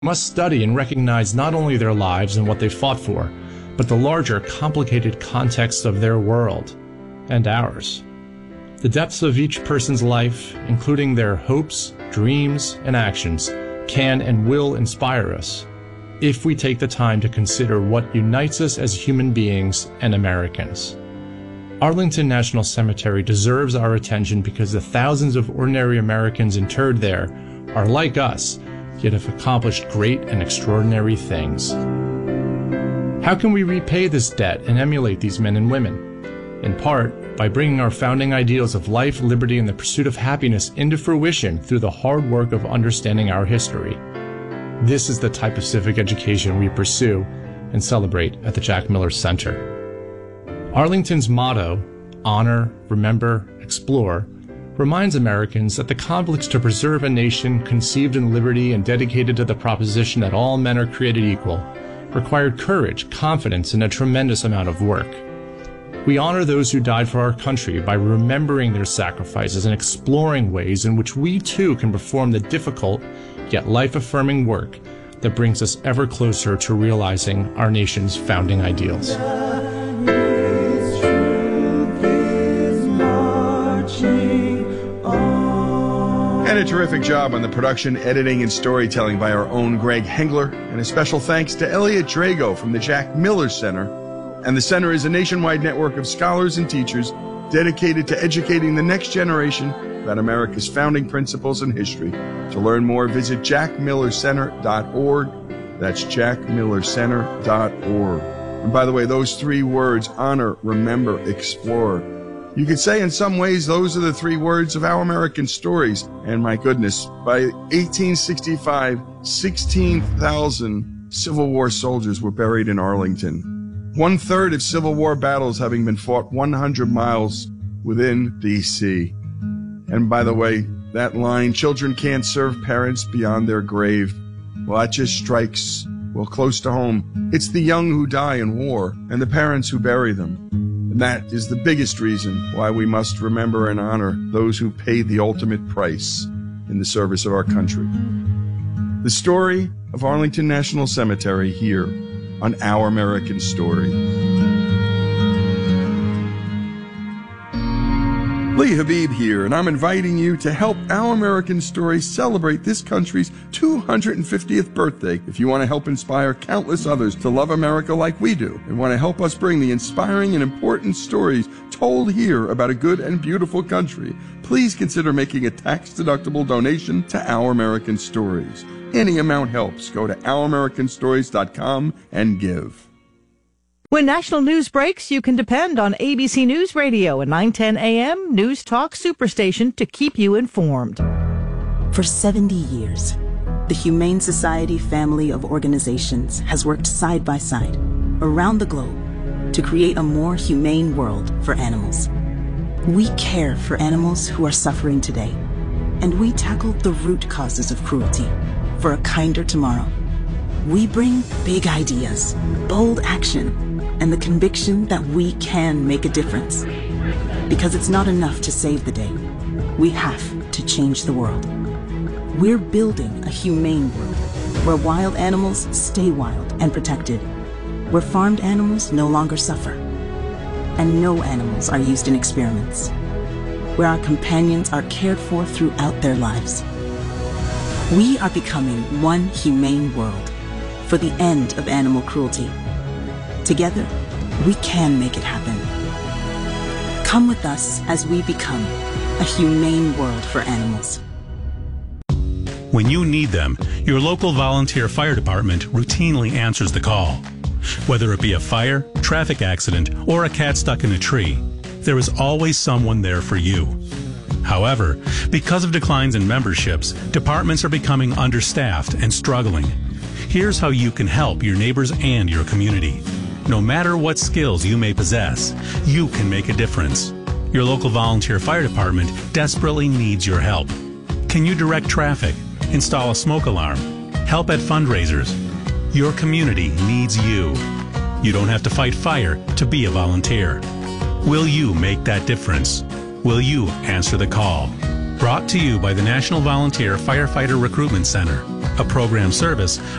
must study and recognize not only their lives and what they fought for, but the larger, complicated context of their world and ours. The depths of each person's life, including their hopes, dreams, and actions, can and will inspire us if we take the time to consider what unites us as human beings and Americans. Arlington National Cemetery deserves our attention because the thousands of ordinary Americans interred there are like us, yet have accomplished great and extraordinary things. How can we repay this debt and emulate these men and women? In part, by bringing our founding ideals of life, liberty, and the pursuit of happiness into fruition through the hard work of understanding our history. This is the type of civic education we pursue and celebrate at the Jack Miller Center. Arlington's motto, Honor, Remember, Explore, reminds Americans that the conflicts to preserve a nation conceived in liberty and dedicated to the proposition that all men are created equal required courage, confidence, and a tremendous amount of work. We honor those who died for our country by remembering their sacrifices and exploring ways in which we too can perform the difficult yet life-affirming work that brings us ever closer to realizing our nation's founding ideals. And a terrific job on the production, editing, and storytelling by our own Greg Hengler. And a special thanks to Elliot Drago from the Jack Miller Center. And the Center is a nationwide network of scholars and teachers dedicated to educating the next generation about America's founding principles and history. To learn more, visit jackmillercenter.org. That's jackmillercenter.org. And by the way, those three words, honor, remember, explore, you could say in some ways those are the three words of our American stories. And my goodness, by 1865, 16,000 Civil War soldiers were buried in Arlington. 1/3 of Civil War battles having been fought 100 miles within D.C. And by the way, that line, children can't serve parents beyond their grave, well, that just strikes, well, close to home. It's the young who die in war and the parents who bury them. And that is the biggest reason why we must remember and honor those who paid the ultimate price in the service of our country. The story of Arlington National Cemetery here on Our American Story. Lee Habib here, and I'm inviting you to help Our American Story celebrate this country's 250th birthday. If you want to help inspire countless others to love America like we do, and want to help us bring the inspiring and important stories told here about a good and beautiful country, please consider making a tax-deductible donation to Our American Stories. Any amount helps. Go to ouramericanstories.com and give. When national news breaks, you can depend on ABC News Radio and 910 AM News Talk Superstation to keep you informed. For 70 years, the Humane Society family of organizations has worked side by side around the globe to create a more humane world for animals. We care for animals who are suffering today, and we tackle the root causes of cruelty for a kinder tomorrow. We bring big ideas, bold action, and the conviction that we can make a difference. Because it's not enough to save the day. We have to change the world. We're building a humane world where wild animals stay wild and protected, where farmed animals no longer suffer, and no animals are used in experiments, where our companions are cared for throughout their lives. We are becoming one humane world for the end of animal cruelty. Together, we can make it happen. Come with us as we become a humane world for animals. When you need them, your local volunteer fire department routinely answers the call. Whether it be a fire, traffic accident, or a cat stuck in a tree, there is always someone there for you. However, because of declines in memberships, departments are becoming understaffed and struggling. Here's how you can help your neighbors and your community. No matter what skills you may possess, you can make a difference. Your local volunteer fire department desperately needs your help. Can you direct traffic, install a smoke alarm, help at fundraisers? Your community needs you. You don't have to fight fire to be a volunteer. Will you make that difference? Will you answer the call? Brought to you by the National Volunteer Firefighter Recruitment Center, a program service,